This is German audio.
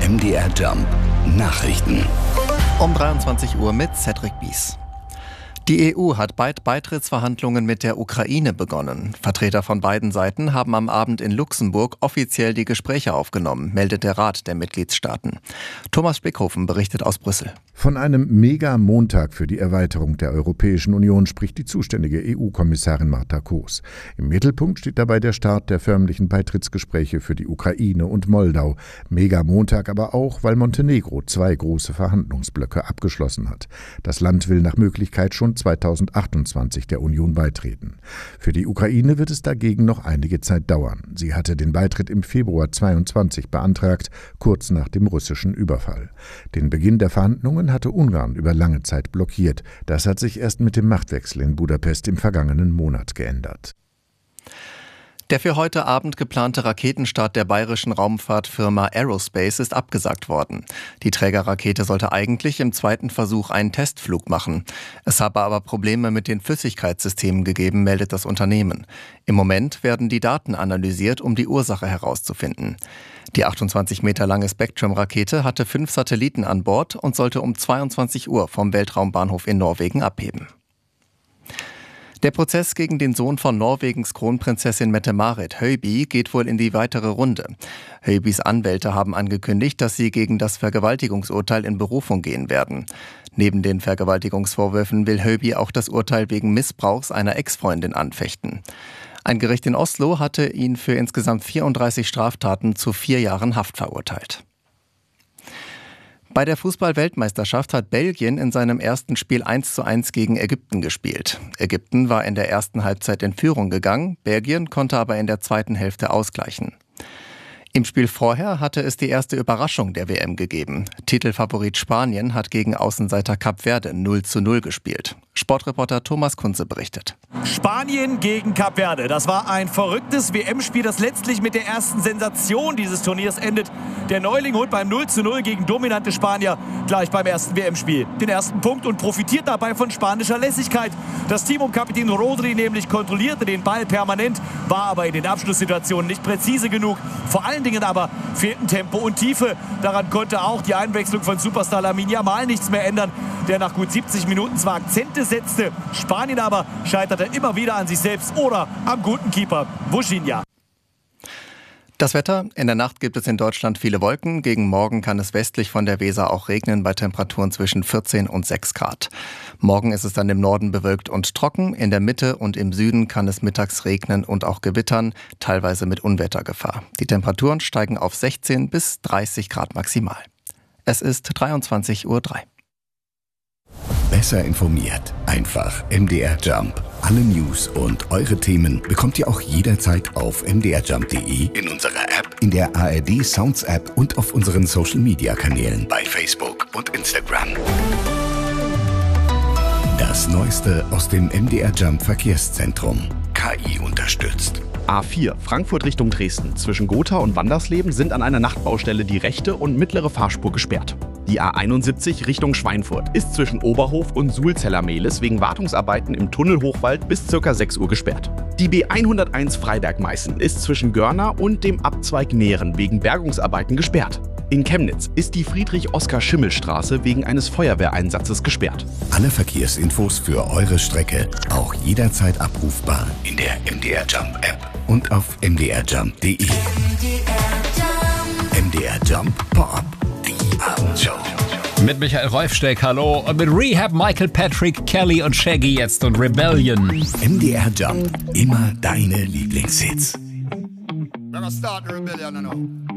MDR Jump Nachrichten. Um 23 Uhr mit Cedric Bies. Die EU hat bald Beitrittsverhandlungen mit der Ukraine begonnen. Vertreter von beiden Seiten haben am Abend in Luxemburg offiziell die Gespräche aufgenommen, meldet der Rat der Mitgliedstaaten. Thomas Spickhofen berichtet aus Brüssel. Von einem Mega-Montag für die Erweiterung der Europäischen Union spricht die zuständige EU-Kommissarin Marta Koos. Im Mittelpunkt steht dabei der Start der förmlichen Beitrittsgespräche für die Ukraine und Moldau. Mega-Montag aber auch, weil Montenegro 2 große Verhandlungsblöcke abgeschlossen hat. Das Land will nach Möglichkeit schon 2028 der Union beitreten. Für die Ukraine wird es dagegen noch einige Zeit dauern. Sie hatte den Beitritt im Februar 2022 beantragt, kurz nach dem russischen Überfall. Den Beginn der Verhandlungen hatte Ungarn über lange Zeit blockiert. Das hat sich erst mit dem Machtwechsel in Budapest im vergangenen Monat geändert. Der für heute Abend geplante Raketenstart der bayerischen Raumfahrtfirma Aerospace ist abgesagt worden. Die Trägerrakete sollte eigentlich im zweiten Versuch einen Testflug machen. Es habe aber Probleme mit den Flüssigkeitssystemen gegeben, meldet das Unternehmen. Im Moment werden die Daten analysiert, um die Ursache herauszufinden. Die 28 Meter lange Spectrum-Rakete hatte 5 Satelliten an Bord und sollte um 22 Uhr vom Weltraumbahnhof in Norwegen abheben. Der Prozess gegen den Sohn von Norwegens Kronprinzessin Mette-Marit, Høiby, geht wohl in die weitere Runde. Høibys Anwälte haben angekündigt, dass sie gegen das Vergewaltigungsurteil in Berufung gehen werden. Neben den Vergewaltigungsvorwürfen will Høiby auch das Urteil wegen Missbrauchs einer Ex-Freundin anfechten. Ein Gericht in Oslo hatte ihn für insgesamt 34 Straftaten zu 4 Jahren Haft verurteilt. Bei der Fußball-Weltmeisterschaft hat Belgien in seinem ersten Spiel 1:1 gegen Ägypten gespielt. Ägypten war in der ersten Halbzeit in Führung gegangen, Belgien konnte aber in der zweiten Hälfte ausgleichen. Im Spiel vorher hatte es die erste Überraschung der WM gegeben. Titelfavorit Spanien hat gegen Außenseiter Kap Verde 0:0 gespielt. Sportreporter Thomas Kunze berichtet. Spanien gegen Kap Verde. Das war ein verrücktes WM-Spiel, das letztlich mit der ersten Sensation dieses Turniers endet. Der Neuling holt beim 0:0 gegen dominante Spanier gleich beim ersten WM-Spiel den ersten Punkt und profitiert dabei von spanischer Lässigkeit. Das Team um Kapitän Rodri nämlich kontrollierte den Ball permanent, war aber in den Abschlusssituationen nicht präzise genug. Vor allen Dingen aber fehlten Tempo und Tiefe. Daran konnte auch die Einwechslung von Superstar Lamine Yamal nichts mehr ändern, der nach gut 70 Minuten zwar Akzente setzte, Spanien aber scheiterte immer wieder an sich selbst oder am guten Keeper Vucinic. Das Wetter: In der Nacht gibt es in Deutschland viele Wolken. Gegen Morgen kann es westlich von der Weser auch regnen bei Temperaturen zwischen 14 und 6 Grad. Morgen ist es dann im Norden bewölkt und trocken. In der Mitte und im Süden kann es mittags regnen und auch gewittern, teilweise mit Unwettergefahr. Die Temperaturen steigen auf 16 bis 30 Grad maximal. Es ist 23:03 Uhr. Besser informiert. Einfach MDR Jump. Alle News und eure Themen bekommt ihr auch jederzeit auf mdrjump.de, in unserer App, in der ARD Sounds App und auf unseren Social Media Kanälen bei Facebook und Instagram. Das Neueste aus dem MDR Jump Verkehrszentrum. KI unterstützt. A4 Frankfurt Richtung Dresden. Zwischen Gotha und Wandersleben sind an einer Nachtbaustelle die rechte und mittlere Fahrspur gesperrt. Die A71 Richtung Schweinfurt ist zwischen Oberhof und Sulzeller-Mehlis wegen Wartungsarbeiten im Tunnel Hochwald bis ca. 6 Uhr gesperrt. Die B101 Freiberg-Meißen ist zwischen Görna und dem Abzweig Nähren wegen Bergungsarbeiten gesperrt. In Chemnitz ist die Friedrich-Oskar-Schimmel-Straße wegen eines Feuerwehreinsatzes gesperrt. Alle Verkehrsinfos für eure Strecke auch jederzeit abrufbar in der MDR Jump App und auf mdrjump.de. MDR Jump Pop-Up, die Abendshow. Mit Michael Reufsteck, hallo. Und mit Rehab, Michael Patrick, Kelly und Shaggy jetzt und Rebellion. MDR Jump, immer deine Lieblingshits. We're gonna start the rebellion now.